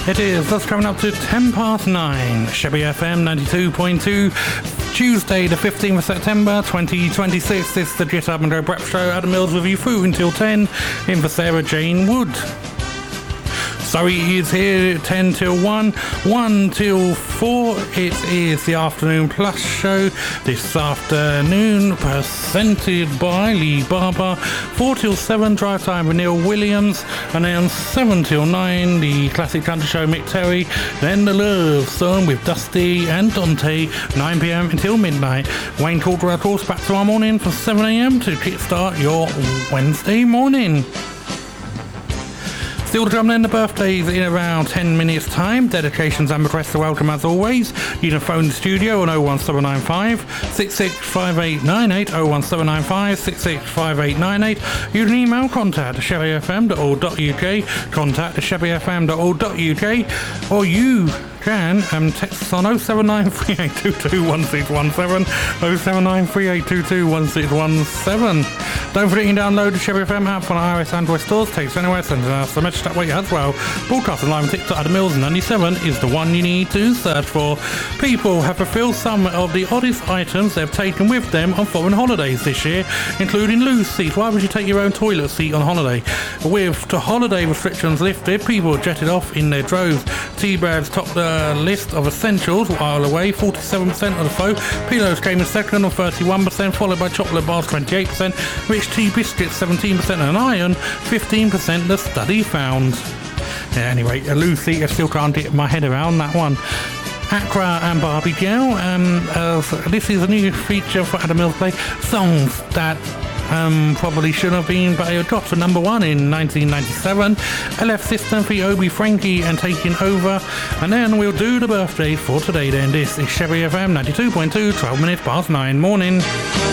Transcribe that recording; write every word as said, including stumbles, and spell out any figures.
It is just coming up to ten past nine. Chevy F M ninety-two point two. Tuesday, the fifteenth of September, twenty twenty-six. This is the Get Up and Go Breakfast Show. Adam Mills with you through until ten. In for Sarah Jane Wood. Surrey is here ten till one, one till four. It is the Afternoon Plus show this afternoon, presented by Lee Barber. four till seven, Drive Time with Neil Williams. And then seven till nine, the Classic Country Show, Mick Terry. Then the Love Song with Dusty and Dante, nine p.m. until midnight. Wayne Calder, of course, back tomorrow morning from seven a.m. to kickstart your Wednesday morning. Still to come then, the birthdays in around ten minutes time. Dedications and requests are welcome as always. You can phone the studio on oh one seven nine five, six six five eight nine eight, oh one seven nine five, six six five eight nine eight. You can email contact at chevy f m dot org dot u k, contact at chevy f m dot org dot u k, or you can um, text us on oh seven nine three eight two two one six one seven, oh seven nine three eight two two one six one seven. Don't forget you can download the Chevy F M app on iOS Android stores. Takes anywhere, send us a message that way as well. Broadcasting live on TikTok, Adam Mills ninety-seven is the one you need to search for. People have fulfilled some of the oddest items they've taken with them on foreign holidays this year, including loose seats. Why would you take your own toilet seat on holiday? With the holiday restrictions lifted, people jetted off in their droves. Tea-bags topped the list of essentials while away, forty-seven percent of the foe. Pillows came in second on thirty-one percent, followed by chocolate bars twenty-eight percent, rich tea biscuits seventeen percent, and iron fifteen percent, the study found. Yeah, anyway, a loose seat, I still can't get my head around that one. Accra and Barbie Girl, um, uh, this is a new feature for Adam Mills Play. Songs that Um, probably shouldn't have been, but it got to number one in nineteen ninety-seven. L F System for Obi Frankie and Taking Over. And then we'll do the birthdays for today then. This is Chevy F M ninety-two point two, twelve minutes past nine morning.